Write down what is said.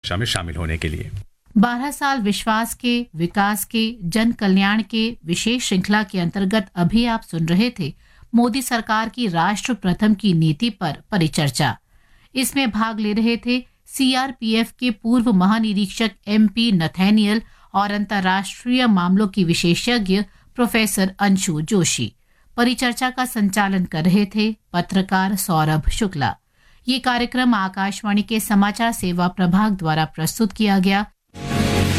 चर्चा में शामिल होने के लिए। 12 साल विश्वास के, विकास के, जन कल्याण के विशेष श्रृंखला के अंतर्गत अभी आप सुन रहे थे मोदी सरकार की राष्ट्र प्रथम की नीति पर परिचर्चा। इसमें भाग ले रहे थे सीआरपीएफ के पूर्व महानिरीक्षक MP नथैनियल और अंतर्राष्ट्रीय मामलों की विशेषज्ञ प्रोफेसर अंशु जोशी। परिचर्चा का संचालन कर रहे थे पत्रकार सौरभ शुक्ला। ये कार्यक्रम आकाशवाणी के समाचार सेवा प्रभाग द्वारा प्रस्तुत किया गया।